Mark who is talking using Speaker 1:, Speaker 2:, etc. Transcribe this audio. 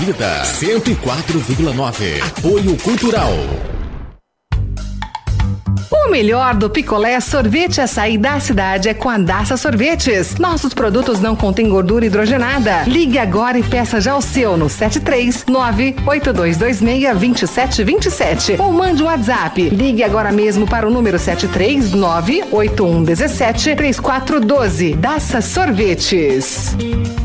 Speaker 1: Vida 104,9. Apoio Cultural.
Speaker 2: O melhor do picolé sorvete açaí da cidade é com a Daça Sorvetes. Nossos produtos não contêm gordura hidrogenada. Ligue agora e peça já o seu no 739-8226-2727 ou mande um WhatsApp. Ligue agora mesmo para o número 739-8117-3412. Daça Sorvetes.